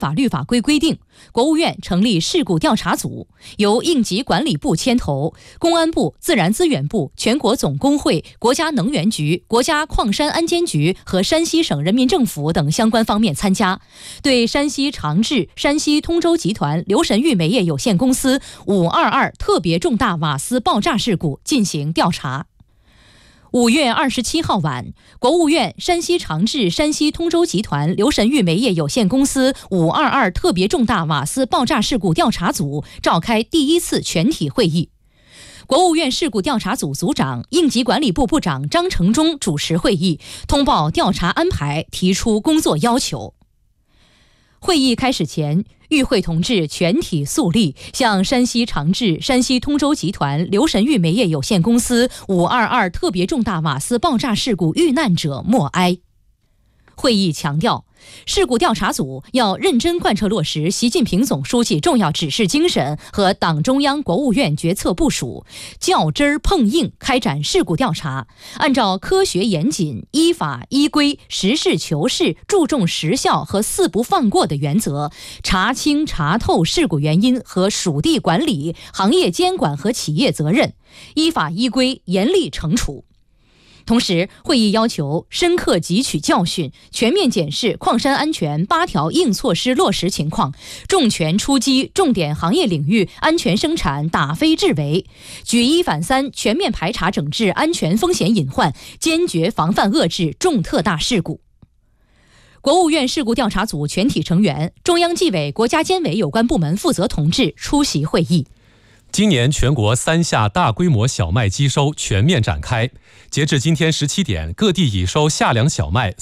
法律法规规定，国务院成立事故调查组，由应急管理部牵头，公安部、自然资源部、全国总工会、国家能源局、国家矿山安监局和山西省人民政府等相关方面参加，对山西长治、山西通州集团刘神玉煤业有限公司522特别重大瓦斯爆炸事故进行调查。5月27号晚，国务院山西长治、山西通州集团刘神玉煤业有限公司522特别重大瓦斯爆炸事故调查组召开第1次全体会议。国务院事故调查组组长、应急管理部部长张成忠主持会议，通报调查安排，提出工作要求。会议开始前，与会同志全体肃立，向山西长治、山西通州集团刘神玉煤业有限公司522特别重大瓦斯爆炸事故遇难者默哀。会议强调，事故调查组要认真贯彻落实习近平总书记重要指示精神和党中央国务院决策部署，较真儿碰硬开展事故调查，按照科学严谨、依法依规、实事求是、注重实效和四不放过的原则，查清查透事故原因和属地管理、行业监管和企业责任，依法依规严厉惩处。同时，会议要求深刻汲取教训，全面检视矿山安全8条硬措施落实情况，重拳出击重点行业领域安全生产打非治为，举一反三，全面排查整治安全风险隐患，坚决防范遏制重特大事故。国务院事故调查组全体成员、中央纪委、国家监委有关部门负责同志出席会议。 今年全国3下大规模小麦机收全面展开，截至今天17点，各地已收夏粮小麦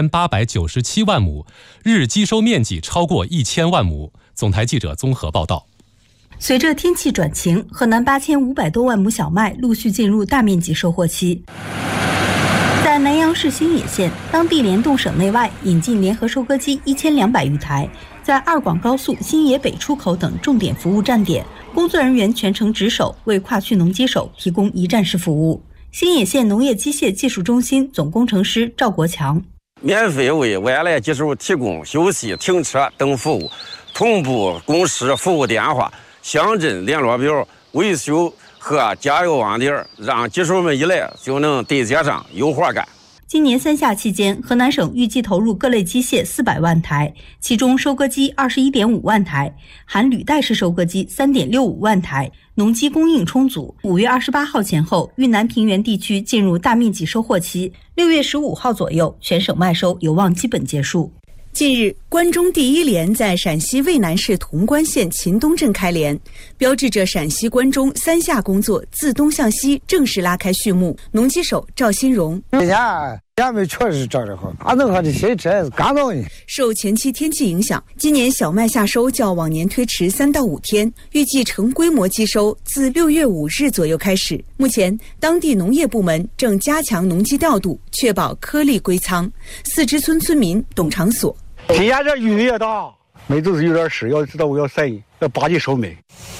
4897万亩，日机收面积超过1000万亩。总台记者综合报道。 随着天气转晴，河南8500多万亩小麦陆续进入大面积收获期。在南阳市新野县，当地联动省内外引进联合收割机1200余台，在2广高速新野北出口等重点服务站点，工作人员全程值守，为跨区农机手提供一站式服务。新野县农业机械技术中心总工程师赵国强： 免费为外来机手提供休息、停车等服务，同步公示服务电话、乡镇联络表、维修和加油网点，让机手们一来就能对接上有活干。 今年3夏期间，河南省预计投入各类机械400万台，其中收割机21.5万台，含履带式收割机3.65万台，农机供应充足。5月28号前后，豫南平原地区进入大面积收获期，6月15号左右，全省麦收有望基本结束。 近日，关中第一连在陕西渭南市潼关县秦东镇开连，标志着陕西关中3夏工作自东向西正式拉开序幕。农机手赵新荣： 今年也没确实长得好，俺能看这些这是干燥呢。 受前期天气影响，今年小麦夏收较往年推迟3到5天，预计成规模机收自6月5日左右开始。目前，当地农业部门正加强农机调度，确保颗粒归仓。四支村村民董长所： 今年这雨也大，麦就是有点湿，要知道我要晒，要巴结收麦。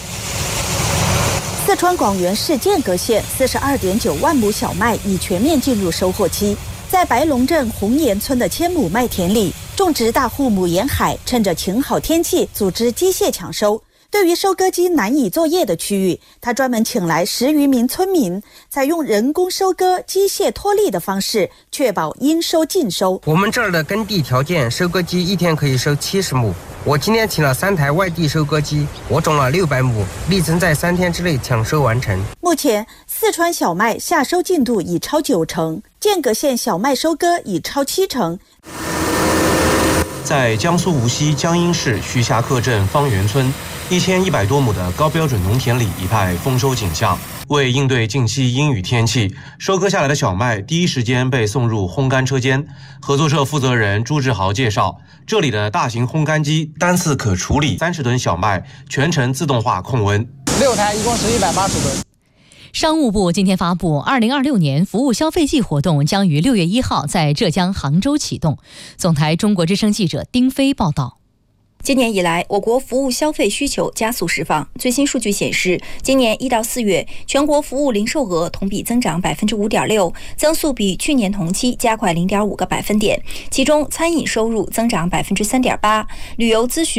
四川广元市剑阁县42.9万亩小麦已全面进入收获期。在白龙镇红岩村的1000亩麦田里，种植大户母沿海趁着晴好天气组织机械抢收。对于收割机难以作业的区域，他专门请来10余名村民，采用人工收割、机械脱粒的方式，确保应收尽收。 我们这儿的耕地条件，收割机一天可以收70亩。我今天请了3台外地收割机，我种了600亩，力争在3天之内抢收完成。 目前，四川小麦夏收进度已超90%，剑阁县小麦收割已超70%。 在江苏无锡江阴市徐霞客镇方圆村，1100多亩的高标准农田里一派丰收景象。为应对近期阴雨天气，收割下来的小麦第一时间被送入烘干车间。合作社负责人朱志豪介绍，这里的大型烘干机单次可处理30吨小麦，全程自动化控温。 6台一共是180吨。 商务部今天发布，2026年服务消费季活动将于6月1号在浙江杭州启动。总台中国之声记者丁飞报道。 今年以来，我国服务消费需求加速释放。最新数据显示，今年1到4月，全国服务零售额同比增长5.6%，增速比去年同期加快0.5个百分点。其中，餐饮收入增长3.8%，旅游咨询